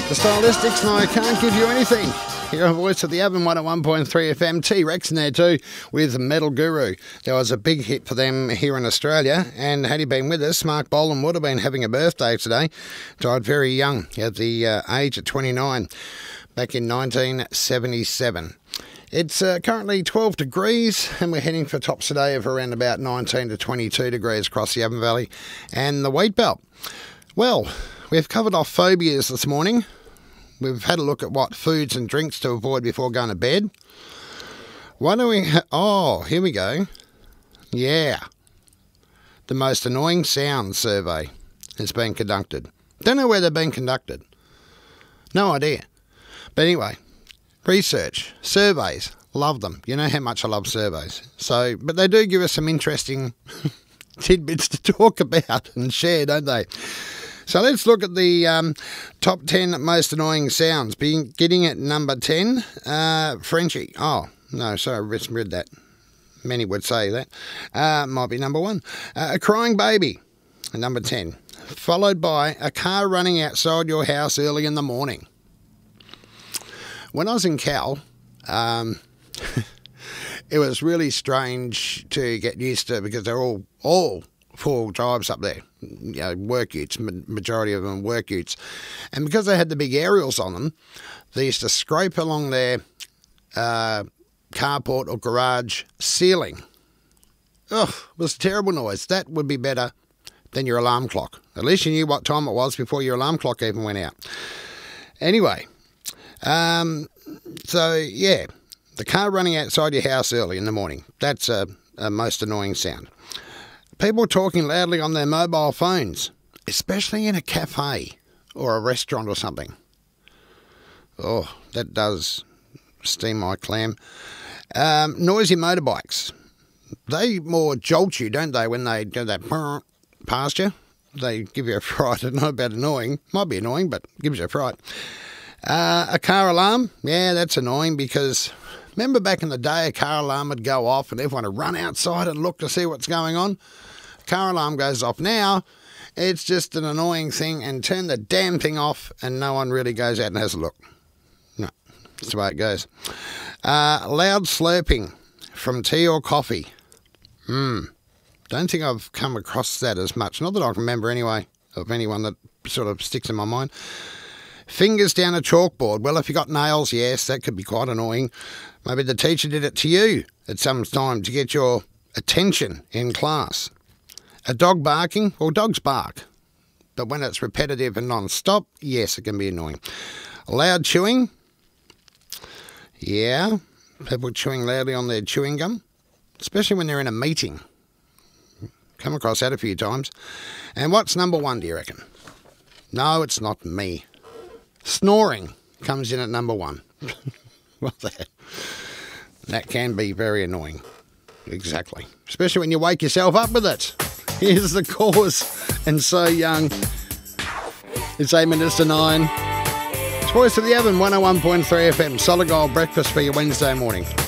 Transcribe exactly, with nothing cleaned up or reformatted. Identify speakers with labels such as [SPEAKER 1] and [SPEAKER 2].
[SPEAKER 1] The Stylistics, and I can't give you anything. Here on Voice of the Oven, one oh one point three F M. T-Rex in there too with Metal Guru. There was a big hit for them here in Australia, and had he been with us, Mark Bolan would have been having a birthday today. Died very young at the uh, age of twenty-nine back in nineteen seventy-seven. It's uh, currently twelve degrees, and we're heading for tops today of around about nineteen to twenty-two degrees across the Oven Valley and the Wheat Belt. Well, we've covered off phobias this morning. We've had a look at what foods and drinks to avoid before going to bed. Why don't we... Ha- oh, here we go. Yeah. The most annoying sounds survey has been conducted. Don't know where they've been conducted. No idea. But anyway, research, surveys, love them. You know how much I love surveys. So, but they do give us some interesting tidbits to talk about and share, don't they? So let's look at the um, top ten most annoying sounds. Being, getting at number ten, uh, Frenchie. Oh, no, sorry, I misread that. Many would say that. Uh, might be number one. Uh, a crying baby, number ten. Followed by a car running outside your house early in the morning. When I was in Cal, um, it was really strange to get used to because they're all, all four drives up there. You know, work utes, majority of them work utes. And because they had the big aerials on them, they used to scrape along their uh, carport or garage ceiling. Ugh, it was a terrible noise. That would be better than your alarm clock. At least you knew what time it was before your alarm clock even went out. Anyway, um, so yeah, the car running outside your house early in the morning. That's a, a most annoying sound. People talking loudly on their mobile phones, especially in a cafe or a restaurant or something. Oh, that does steam my clam. Um, noisy motorbikes. They more jolt you, don't they, when they do that past you? They give you a fright. I don't know about annoying. Might be annoying, but gives you a fright. Uh, a car alarm. Yeah, that's annoying because... remember back in the day, a car alarm would go off and everyone would run outside and look to see what's going on. Car alarm goes off now. It's just an annoying thing, and turn the damn thing off and no one really goes out and has a look. No, that's the way it goes. Uh, loud slurping from tea or coffee. Hmm. Don't think I've come across that as much. Not that I can remember anyway, of anyone that sort of sticks in my mind. Fingers down a chalkboard. Well, if you got nails, yes, that could be quite annoying. Maybe the teacher did it to you at some time to get your attention in class. A dog barking. Well, dogs bark. But when it's repetitive and non-stop, yes, it can be annoying. Loud chewing. Yeah, people chewing loudly on their chewing gum, especially when they're in a meeting. Come across that a few times. And what's number one, do you reckon? No, it's not me. Snoring comes in at number one. Well, that, that can be very annoying. Exactly. Especially when you wake yourself up with it. Here's the cause. And So Young. It's eight minutes to nine. It's Voice of the Oven, one oh one point three F M. Solid Gold breakfast for your Wednesday morning.